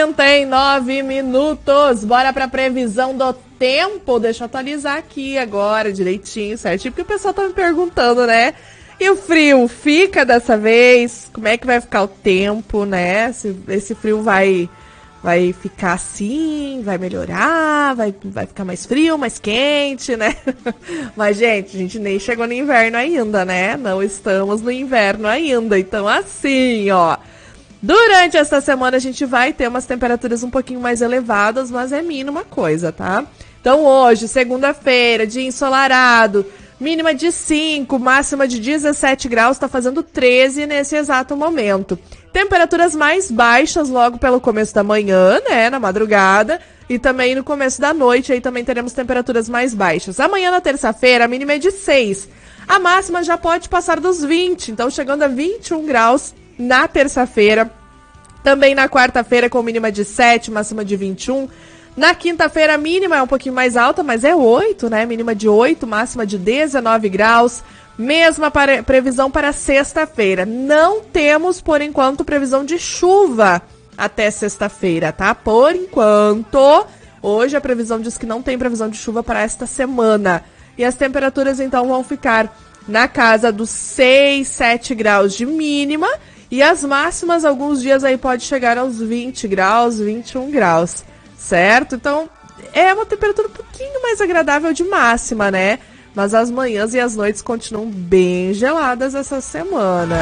Tem 9 minutos, bora pra previsão do tempo. Deixa eu atualizar aqui agora direitinho, certinho, porque o pessoal tá me perguntando, né? E o frio fica dessa vez? Como é que vai ficar o tempo, né? Se esse frio vai ficar assim, vai melhorar, vai ficar mais frio, mais quente, né? Mas, gente, a gente nem chegou no inverno ainda, né? Não estamos no inverno ainda. Então, assim, ó, durante esta semana a gente vai ter umas temperaturas um pouquinho mais elevadas, mas é mínima coisa, tá? Então, hoje, segunda-feira, dia ensolarado, mínima de 5, máxima de 17 graus, tá fazendo 13 nesse exato momento. Temperaturas mais baixas logo pelo começo da manhã, né, na madrugada, e também no começo da noite, aí também teremos temperaturas mais baixas. Amanhã, na terça-feira, a mínima é de 6. A máxima já pode passar dos 20, então chegando a 21 graus na terça-feira. Também na quarta-feira com mínima de 7, máxima de 21. Na quinta-feira, a mínima é um pouquinho mais alta, mas é 8, né? Mínima de 8, máxima de 19 graus. Mesma previsão para sexta-feira. Não temos, por enquanto, previsão de chuva até sexta-feira, tá? Por enquanto, hoje a previsão diz que não tem previsão de chuva para esta semana. E as temperaturas, então, vão ficar na casa dos 6, 7 graus de mínima. E as máximas, alguns dias aí pode chegar aos 20 graus, 21 graus. Certo? Então, é uma temperatura um pouquinho mais agradável de máxima, né? Mas as manhãs e as noites continuam bem geladas essa semana.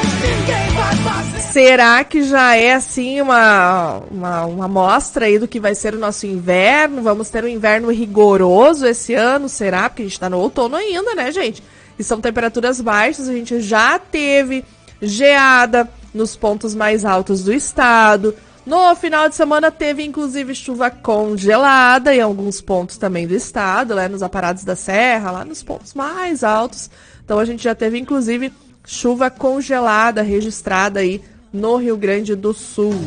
Será que já é, assim, uma amostra aí do que vai ser o nosso inverno? Vamos ter um inverno rigoroso esse ano? Será? Porque a gente tá no outono ainda, né, gente? E são temperaturas baixas, a gente já teve geada nos pontos mais altos do estado. No final de semana teve, inclusive, chuva congelada em alguns pontos também do estado, né, nos aparados da serra, lá nos pontos mais altos. Então a gente já teve, inclusive, chuva congelada registrada aí no Rio Grande do Sul.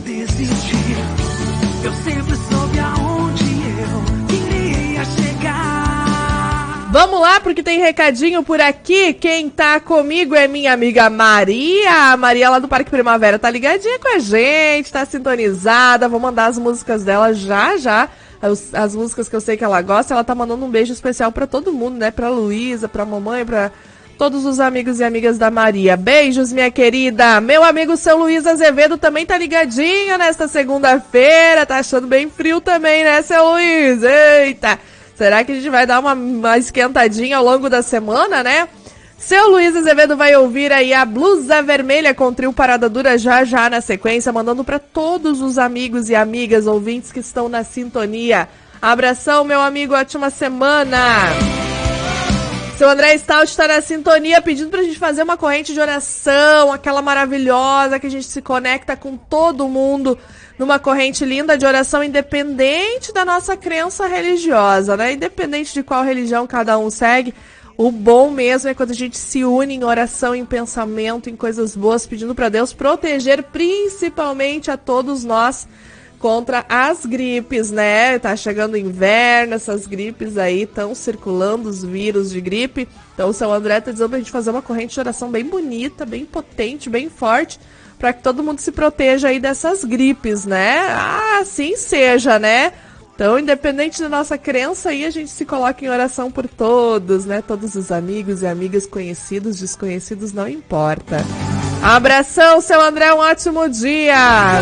Eu sempre soube aonde eu queria chegar. Vamos lá, porque tem recadinho por aqui. Quem tá comigo é minha amiga Maria. A Maria lá do Parque Primavera tá ligadinha com a gente, tá sintonizada. Vou mandar as músicas dela já. As músicas que eu sei que ela gosta. Ela tá mandando um beijo especial pra todo mundo, né? Pra Luísa, pra mamãe, pra todos os amigos e amigas da Maria. Beijos, minha querida. Meu amigo seu Luiz Azevedo também tá ligadinho nesta segunda-feira. Tá achando bem frio também, né, seu Luiz? Eita! Será que a gente vai dar uma esquentadinha ao longo da semana, né? Seu Luiz Azevedo vai ouvir aí a Blusa Vermelha com o trio Parada Dura já na sequência, mandando para todos os amigos e amigas ouvintes que estão na sintonia. Abração, meu amigo, ótima semana! Seu André Stout está na sintonia pedindo pra gente fazer uma corrente de oração, aquela maravilhosa que a gente se conecta com todo mundo numa corrente linda de oração, independente da nossa crença religiosa, né? Independente de qual religião cada um segue, o bom mesmo é quando a gente se une em oração, em pensamento, em coisas boas, pedindo para Deus proteger principalmente a todos nós contra as gripes, né? Tá chegando o inverno, essas gripes aí estão circulando, os vírus de gripe. Então o seu André tá dizendo pra gente fazer uma corrente de oração bem bonita, bem potente, bem forte, para que todo mundo se proteja aí dessas gripes, né? Ah, assim seja, né? Então, independente da nossa crença aí, a gente se coloca em oração por todos, né? Todos os amigos e amigas, conhecidos, desconhecidos, não importa. Abração, seu André, um ótimo dia!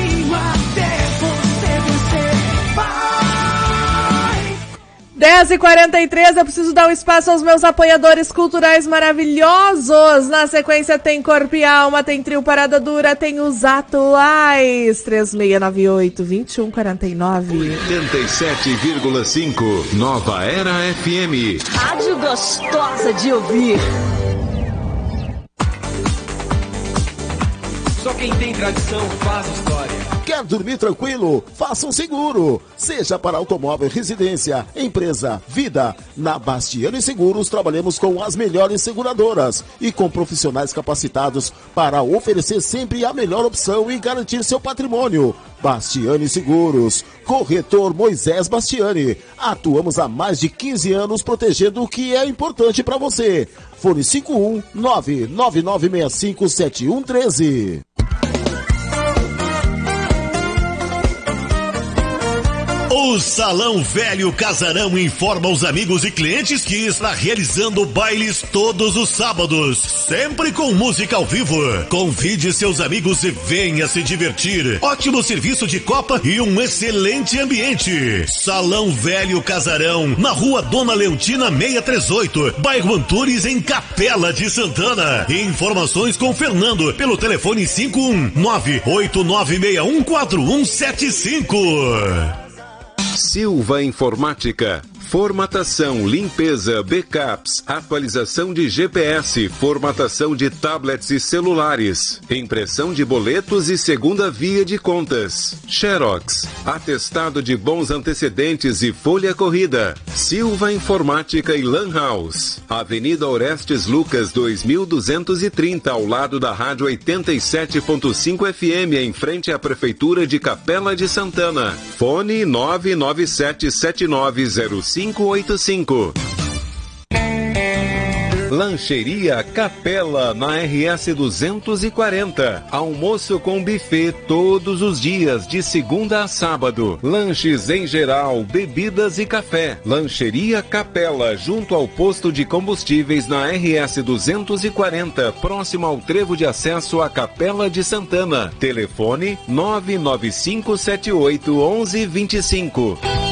10h43, eu preciso dar um espaço aos meus apoiadores culturais maravilhosos. Na sequência tem Corpo e Alma, tem Trio Parada Dura, tem os atuais 3698-2149. 87,5 Nova Era FM. Rádio gostosa de ouvir. Só quem tem tradição faz história. Quer dormir tranquilo? Faça um seguro. Seja para automóvel, residência, empresa, vida. Na Bastiani Seguros trabalhamos com as melhores seguradoras e com profissionais capacitados para oferecer sempre a melhor opção e garantir seu patrimônio. Bastiani Seguros. Corretor Moisés Bastiani. Atuamos há mais de 15 anos protegendo o que é importante para você. Fone 51999657113. O Salão Velho Casarão informa os amigos e clientes que está realizando bailes todos os sábados, sempre com música ao vivo. Convide seus amigos e venha se divertir. Ótimo serviço de copa e um excelente ambiente. Salão Velho Casarão, na Rua Dona Leontina 638, bairro Antunes, em Capela de Santana. Informações com Fernando pelo telefone 51989614175. Silva Informática. Formatação, limpeza, backups, atualização de GPS, formatação de tablets e celulares, impressão de boletos e segunda via de contas, Xerox, atestado de bons antecedentes e folha corrida. Silva Informática e Lan House. Avenida Orestes Lucas 2230, ao lado da Rádio 87.5 FM, em frente à Prefeitura de Capela de Santana. Fone 997790585. Lancheria Capela, na RS 240. Almoço com buffet todos os dias, de segunda a sábado. Lanches em geral, bebidas e café. Lancheria Capela, junto ao posto de combustíveis na RS 240, próximo ao trevo de acesso à Capela de Santana. Telefone 995781125.